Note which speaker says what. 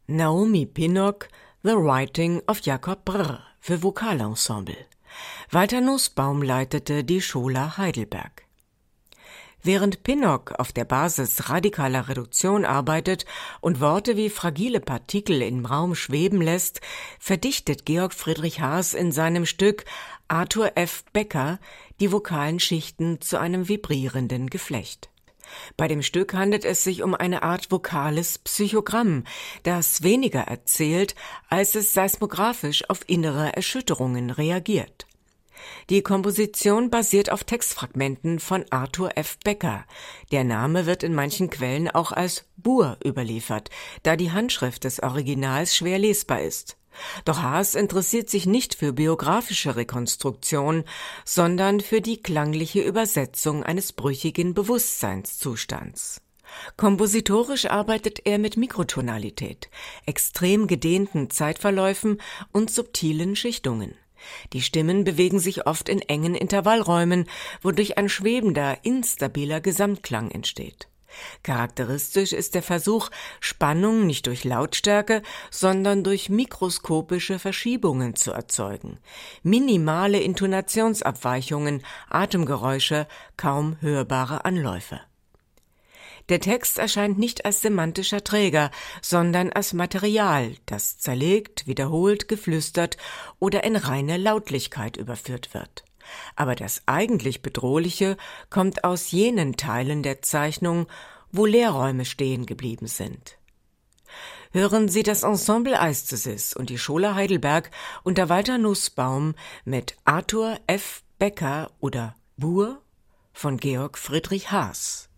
Speaker 1: Naomi Pinnock, The Writing of Jakob Brrr für Vokalensemble. Walter Nussbaum leitete die Schola Heidelberg. Während Pinnock auf der Basis radikaler Reduktion arbeitet und Worte wie fragile Partikel im Raum schweben lässt, verdichtet Georg Friedrich Haas in seinem Stück Arthur F. Becker die vokalen Schichten zu einem vibrierenden Geflecht. Bei dem Stück handelt es sich um eine Art vokales Psychogramm, das weniger erzählt, als es seismographisch auf innere Erschütterungen reagiert. Die Komposition basiert auf Textfragmenten von Arthur F. Becker. Der Name wird in manchen Quellen auch als Bur überliefert, da die Handschrift des Originals schwer lesbar ist. Doch Haas interessiert sich nicht für biografische Rekonstruktion, sondern für die klangliche Übersetzung eines brüchigen Bewusstseinszustands. Kompositorisch arbeitet er mit Mikrotonalität, extrem gedehnten Zeitverläufen und subtilen Schichtungen. Die Stimmen bewegen sich oft in engen Intervallräumen, wodurch ein schwebender, instabiler Gesamtklang entsteht. Charakteristisch ist der Versuch, Spannung nicht durch Lautstärke, sondern durch mikroskopische Verschiebungen zu erzeugen. Minimale Intonationsabweichungen, Atemgeräusche, kaum hörbare Anläufe. Der Text erscheint nicht als semantischer Träger, sondern als Material, das zerlegt, wiederholt, geflüstert oder in reine Lautlichkeit überführt wird. Aber das eigentlich Bedrohliche kommt aus jenen Teilen der Zeichnung, wo Leerräume stehen geblieben sind. Hören Sie das Ensemble Aesthesis und die Schola Heidelberg unter Walter Nussbaum mit Arthur F. Becker oder Bur von Georg Friedrich Haas.